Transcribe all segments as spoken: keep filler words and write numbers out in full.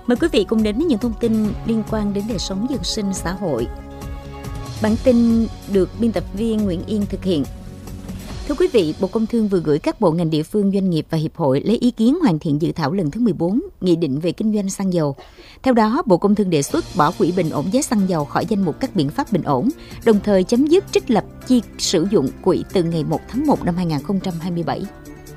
Mời quý vị cùng đến với những thông tin liên quan đến đời sống dân sinh xã hội. Bản tin được biên tập viên Nguyễn Yên thực hiện. Thưa quý vị, Bộ Công Thương vừa gửi các bộ ngành địa phương, doanh nghiệp và hiệp hội lấy ý kiến hoàn thiện dự thảo lần thứ mười bốn Nghị định về kinh doanh xăng dầu. Theo đó, Bộ Công Thương đề xuất bỏ quỹ bình ổn giá xăng dầu khỏi danh mục các biện pháp bình ổn, đồng thời chấm dứt trích lập chi sử dụng quỹ từ ngày một tháng một năm hai nghìn không trăm hai mươi bảy.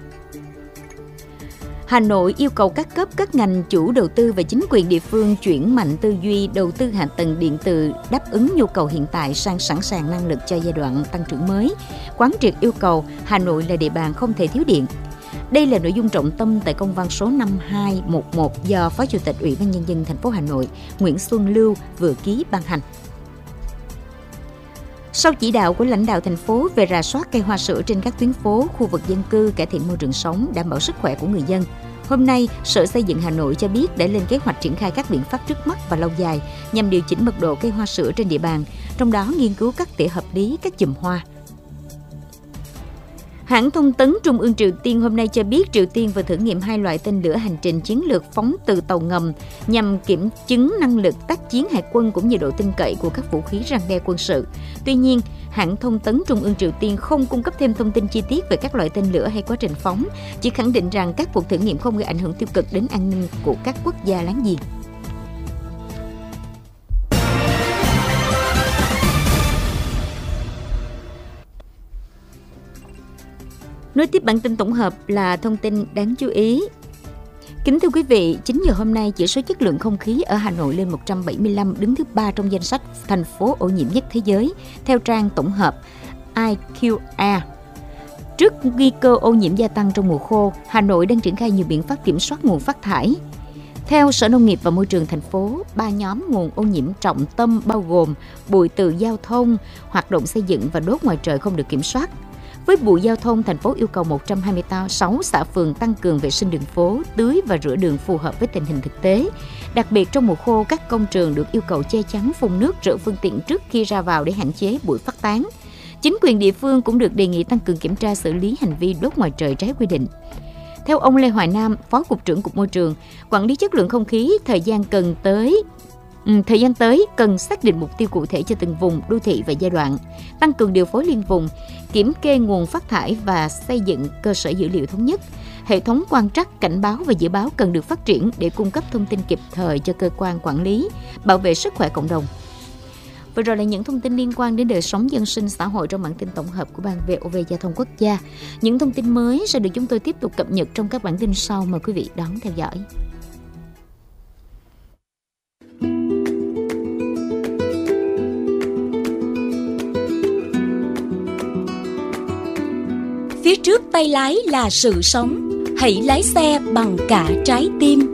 Hà Nội yêu cầu các cấp, các ngành, chủ đầu tư và chính quyền địa phương chuyển mạnh tư duy đầu tư hạ tầng điện từ đáp ứng nhu cầu hiện tại sang sẵn sàng năng lực cho giai đoạn tăng trưởng mới. Quán triệt yêu cầu Hà Nội là địa bàn không thể thiếu điện. Đây là nội dung trọng tâm tại công văn số năm hai một một do Phó Chủ tịch Ủy ban Nhân dân thành phố Hà Nội Nguyễn Xuân Lưu vừa ký ban hành. Sau chỉ đạo của lãnh đạo thành phố về rà soát cây hoa sữa trên các tuyến phố, khu vực dân cư, cải thiện môi trường sống, đảm bảo sức khỏe của người dân, hôm nay, Sở Xây dựng Hà Nội cho biết đã lên kế hoạch triển khai các biện pháp trước mắt và lâu dài nhằm điều chỉnh mật độ cây hoa sữa trên địa bàn, trong đó nghiên cứu các tỉa hợp lý các chùm hoa. Hãng thông tấn Trung ương Triều Tiên hôm nay cho biết Triều Tiên vừa thử nghiệm hai loại tên lửa hành trình chiến lược phóng từ tàu ngầm nhằm kiểm chứng năng lực tác chiến hải quân cũng như độ tin cậy của các vũ khí răn đe quân sự. Tuy nhiên, hãng thông tấn Trung ương Triều Tiên không cung cấp thêm thông tin chi tiết về các loại tên lửa hay quá trình phóng, chỉ khẳng định rằng các cuộc thử nghiệm không gây ảnh hưởng tiêu cực đến an ninh của các quốc gia láng giềng. Nối tiếp bản tin tổng hợp là thông tin đáng chú ý. Kính thưa quý vị, chín giờ hôm nay, chỉ số chất lượng không khí ở Hà Nội lên một trăm bảy mươi lăm, đứng thứ ba trong danh sách thành phố ô nhiễm nhất thế giới, theo trang tổng hợp i quy a. Trước nguy cơ ô nhiễm gia tăng trong mùa khô, Hà Nội đang triển khai nhiều biện pháp kiểm soát nguồn phát thải. Theo Sở Nông nghiệp và Môi trường thành phố, ba nhóm nguồn ô nhiễm trọng tâm bao gồm bụi từ giao thông, hoạt động xây dựng và đốt ngoài trời không được kiểm soát. Với bụi giao thông, thành phố yêu cầu một trăm hai mươi sáu xã phường tăng cường vệ sinh đường phố, tưới và rửa đường phù hợp với tình hình thực tế. Đặc biệt trong mùa khô, các công trường được yêu cầu che chắn phun nước rửa phương tiện trước khi ra vào để hạn chế bụi phát tán. Chính quyền địa phương cũng được đề nghị tăng cường kiểm tra xử lý hành vi đốt ngoài trời trái quy định. Theo ông Lê Hoài Nam, Phó Cục trưởng Cục Môi trường, quản lý chất lượng không khí, thời gian cần tới Ừ, thời gian tới cần xác định mục tiêu cụ thể cho từng vùng, đô thị và giai đoạn, tăng cường điều phối liên vùng, kiểm kê nguồn phát thải và xây dựng cơ sở dữ liệu thống nhất. Hệ thống quan trắc, cảnh báo và dự báo cần được phát triển để cung cấp thông tin kịp thời cho cơ quan quản lý, bảo vệ sức khỏe cộng đồng. Vừa rồi là những thông tin liên quan đến đời sống dân sinh xã hội trong bản tin tổng hợp của Ban vê o vê Giao thông Quốc gia. Những thông tin mới sẽ được chúng tôi tiếp tục cập nhật trong các bản tin sau. Mời quý vị đón theo dõi. Phía trước tay lái là sự sống, hãy lái xe bằng cả trái tim.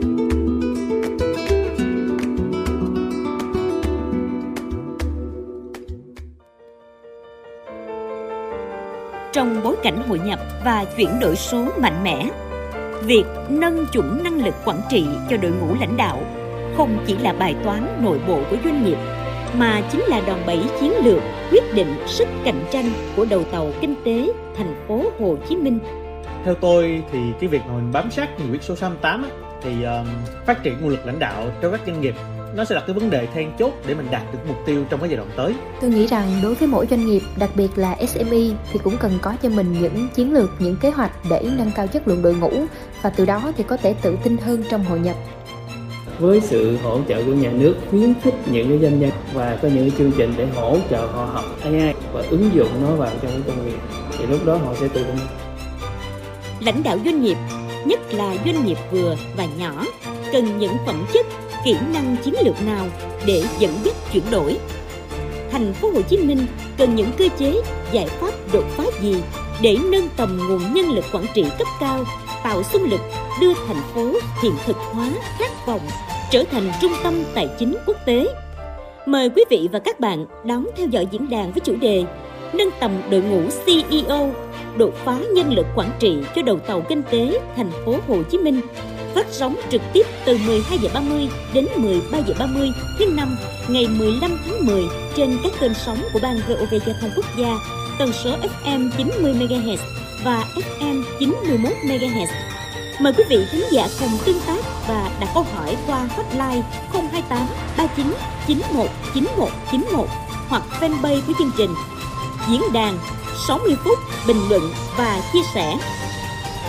Trong bối cảnh hội nhập và chuyển đổi số mạnh mẽ, việc nâng chuẩn năng lực quản trị cho đội ngũ lãnh đạo không chỉ là bài toán nội bộ của doanh nghiệp, mà chính là đòn bẩy chiến lược quyết định sức cạnh tranh của đầu tàu kinh tế thành phố Hồ Chí Minh. Theo tôi thì cái việc mà mình bám sát nghị quyết số sáu mươi tám á, thì uh, phát triển nguồn lực lãnh đạo cho các doanh nghiệp nó sẽ là cái vấn đề then chốt để mình đạt được mục tiêu trong cái giai đoạn tới. Tôi nghĩ rằng đối với mỗi doanh nghiệp, đặc biệt là ét em e, thì cũng cần có cho mình những chiến lược, những kế hoạch để nâng cao chất lượng đội ngũ và từ đó thì có thể tự tin hơn trong hội nhập. Với sự hỗ trợ của nhà nước, khuyến khích những cái doanh nhân và có những chương trình để hỗ trợ họ học a i và ứng dụng nó vào trong cái công việc, thì lúc đó họ sẽ tự tin. Lãnh đạo doanh nghiệp, nhất là doanh nghiệp vừa và nhỏ, cần những phẩm chất, kỹ năng chiến lược nào để dẫn dắt chuyển đổi? Thành phố Hồ Chí Minh cần những cơ chế, giải pháp đột phá gì để nâng tầm nguồn nhân lực quản trị cấp cao, tạo xung lực đưa thành phố hiện thực hóa khát vọng trở thành trung tâm tài chính quốc tế? Mời quý vị và các bạn đón theo dõi diễn đàn với chủ đề Nâng tầm đội ngũ xê e ô, đột phá nhân lực quản trị cho đầu tàu kinh tế thành phố Hồ Chí Minh, phát sóng trực tiếp từ mười hai giờ ba mươi đến mười ba giờ ba mươi thứ năm ngày mười lăm tháng mười trên các kênh sóng của Ban vê o vê Giao thông Quốc gia, tần số ép em chín mươi mê ga héc và ép em chín mươi mốt mê ga héc. Mời quý vị khán giả cùng tương tác và đặt câu hỏi qua hotline không hai tám ba chín chín một chín một chín một hoặc fanpage của chương trình. Diễn đàn sáu mươi phút bình luận và chia sẻ.